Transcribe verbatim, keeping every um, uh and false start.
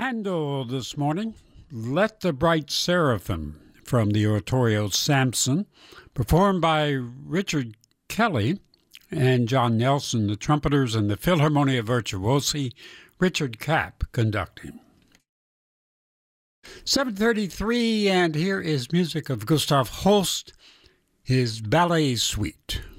Handel this morning, Let the Bright Seraphim from the oratorio Samson, performed by Richard Kelly and John Nelson, the trumpeters, and the Philharmonia Virtuosi, Richard Kapp conducting. seven thirty-three, and here is music of Gustav Holst, his Ballet Suite.